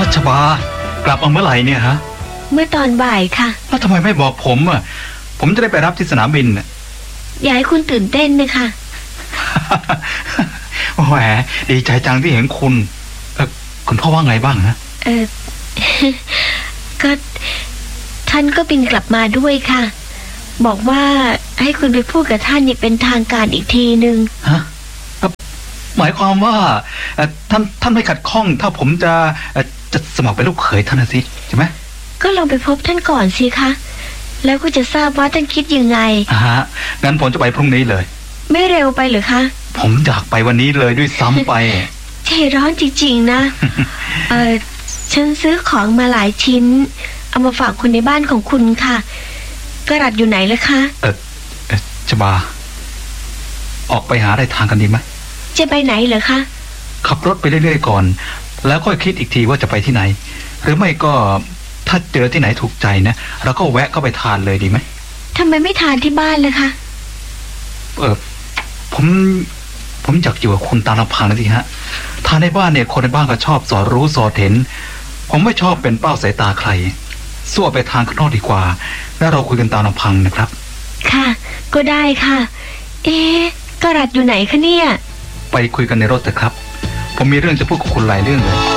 ชบากลับมาเมื่อไหร่เนี่ยฮะเมื่อตอนบ่ายค่ะแล้วทำไมไม่บอกผมอ่ะผมจะได้ไปรับที่สนามบินอยากให้คุณตื่นเต้นนะคะแหมดีใจจังที่เห็นคุณคุณพ่อว่าไงบ้างนะก็ท่านก็บินกลับมาด้วยค่ะบอกว่าให้คุณไปพูดกับท่านอย่างเป็นทางการอีกทีนึงฮะหมายความว่าท่านไม่ขัดข้องถ้าผมจะสมัครเป็นลูกเขยท่านนะสิใช่ไหมก็ลองไปพบท่านก่อนสิคะแล้วก็จะทราบว่าท่านคิดยังไงงั้นผมจะไปพรุ่งนี้เลยไม่เร็วไปหรือคะผมอยากไปวันนี้เลยด้วยซ้ำไปใจร้อนจริงๆนะฉันซื้อของมาหลายชิ้นเอามาฝากคุณในบ้านของคุณค่ะกระดัดอยู่ไหนเลยคะชบาออกไปหาอะไรทางกันดีไหมจะไปไหนเหรอคะขับรถไปเรื่อยๆก่อนแล้วค่อยคิดอีกทีว่าจะไปที่ไหนหรือไม่ก็ถ้าเจอที่ไหนถูกใจนะเราก็แวะเข้าไปทานเลยดีไหมทำไมไม่ทานที่บ้านเลยคะผมอยากอยู่กับคุณตามลำพังนะสิฮะทานในบ้านเนี่ยคนในบ้านก็ชอบสอดรู้สอดเห็นผมไม่ชอบเป็นเป้าสายตาใครสู้ไปทางข้างนอกดีกว่าแล้วเราคุยกันตามลำพังนะครับค่ะก็ได้ค่ะกระดัดอยู่ไหนคะเนี่ยไปคุยกันในรถเถอะครับผมมีเรื่องจะพูดกับคุณหลายเรื่องเลย